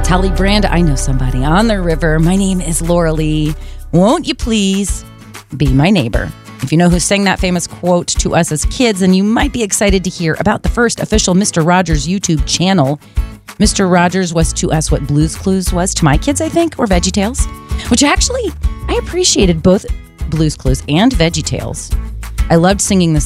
Tully Brand, I know somebody on the river. My name is Laura Lee. Won't you please be my neighbor? If you know who sang that famous quote to us as kids, then you might be excited to hear about the first official Mr. Rogers YouTube channel. Mr. Rogers was to us what Blue's Clues was to my kids, I think, or VeggieTales, which actually I appreciated both Blue's Clues and VeggieTales. I loved singing the